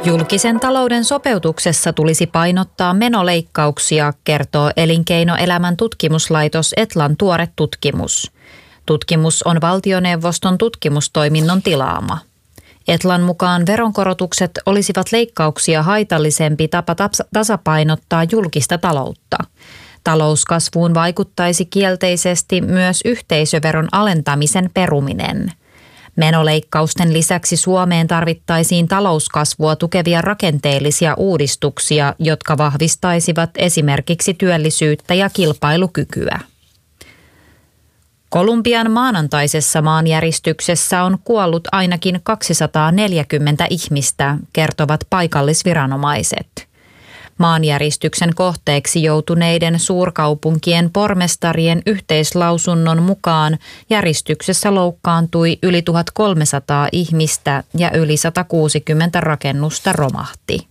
Julkisen talouden sopeutuksessa tulisi painottaa menoleikkauksia, kertoo Elinkeinoelämän tutkimuslaitos Etlan tuore tutkimus. Tutkimus on valtioneuvoston tutkimustoiminnon tilaama. Etlan mukaan veronkorotukset olisivat leikkauksia haitallisempi tapa tasapainottaa julkista taloutta. Talouskasvuun vaikuttaisi kielteisesti myös yhteisöveron alentamisen peruminen. Menoleikkausten lisäksi Suomeen tarvittaisiin talouskasvua tukevia rakenteellisia uudistuksia, jotka vahvistaisivat esimerkiksi työllisyyttä ja kilpailukykyä. Kolumbian maanantaisessa maanjäristyksessä on kuollut ainakin 240 ihmistä, kertovat paikallisviranomaiset. Maanjäristyksen kohteeksi joutuneiden suurkaupunkien pormestarien yhteislausunnon mukaan järistyksessä loukkaantui yli 1300 ihmistä ja yli 160 rakennusta romahti.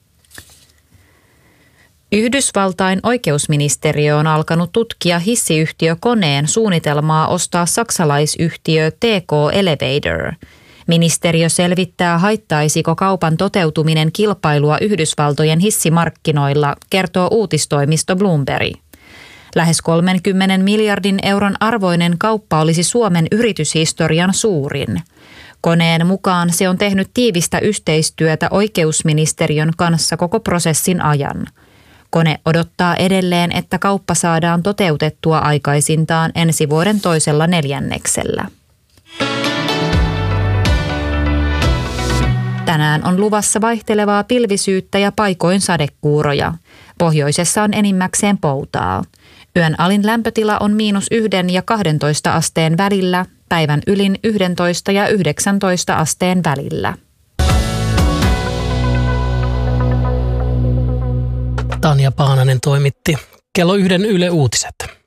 Yhdysvaltain oikeusministeriö on alkanut tutkia hissiyhtiö Koneen suunnitelmaa ostaa saksalaisyhtiö TK Elevator. Ministeriö selvittää, haittaisiko kaupan toteutuminen kilpailua Yhdysvaltojen hissimarkkinoilla, kertoo uutistoimisto Bloomberg. Lähes 30 miljardin euron arvoinen kauppa olisi Suomen yrityshistorian suurin. Koneen mukaan se on tehnyt tiivistä yhteistyötä oikeusministeriön kanssa koko prosessin ajan. Kone odottaa edelleen, että kauppa saadaan toteutettua aikaisintaan ensi vuoden toisella neljänneksellä. Tänään on luvassa vaihtelevaa pilvisyyttä ja paikoin sadekuuroja. Pohjoisessa on enimmäkseen poutaa. Yön alin lämpötila on -1 ja 12 asteen välillä, päivän ylin 11 ja 19 asteen välillä. Tanja Paananen toimitti kello 1 Yle Uutiset.